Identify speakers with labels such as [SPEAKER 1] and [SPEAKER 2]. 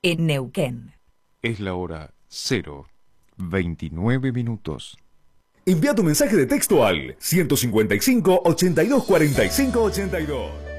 [SPEAKER 1] en Neuquén.
[SPEAKER 2] Es la hora 0:29.
[SPEAKER 3] Envía tu mensaje de texto al 155 82 45 82.